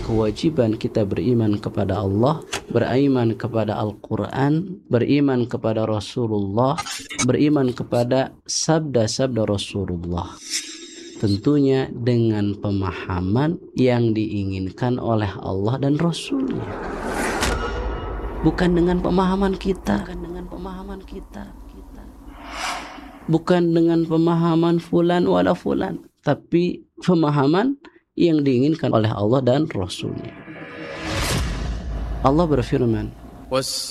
kewajiban kita beriman kepada Allah, beriman kepada Al-Quran, beriman kepada Rasulullah, beriman kepada sabda-sabda Rasulullah. Tentunya dengan pemahaman yang diinginkan oleh Allah dan Rasulnya. Bukan dengan pemahaman kita. Bukan dengan pemahaman fulan wala fulan, tapi pemahaman yang diinginkan oleh Allah dan Rasulnya. Allah berfirman,